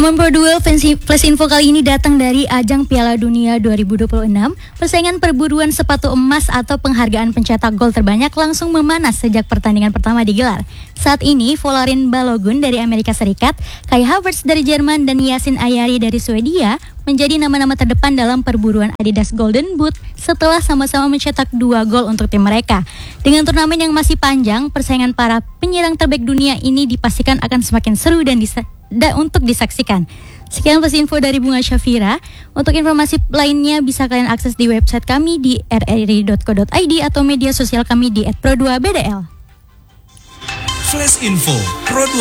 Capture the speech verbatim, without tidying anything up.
Teman Pro dua Flash Info kali ini datang dari ajang Piala Dunia dua ribu dua puluh enam. Persaingan perburuan sepatu emas atau penghargaan pencetak gol terbanyak langsung memanas sejak pertandingan pertama digelar. Saat ini Folarin Balogun dari Amerika Serikat, Kai Havertz dari Jerman, dan Yasin Ayari dari Swedia menjadi nama-nama terdepan dalam perburuan Adidas Golden Boot setelah sama-sama mencetak dua gol untuk tim mereka. Dengan turnamen yang masih panjang, persaingan para penyerang terbaik dunia ini dipastikan akan semakin seru dan disa- da- untuk disaksikan. Sekian Flash Info dari Bunga Syafira. Untuk informasi lainnya bisa kalian akses di website kami di r r i dot co dot i d atau media sosial kami di et pro dua b d l. Flash Info Pro dua